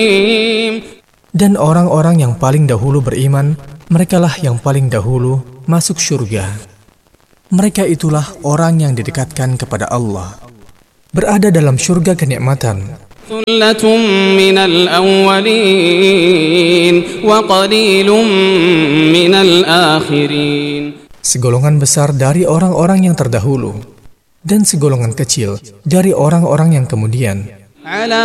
Dan orang-orang yang paling dahulu beriman, merekalah yang paling dahulu masuk syurga. Mereka itulah orang yang didekatkan kepada Allah, berada dalam syurga kenikmatan. Thullatun minal awwalin wa qalilun minal akhirin. Segolongan besar dari orang-orang yang terdahulu, dan segolongan kecil dari orang-orang yang kemudian.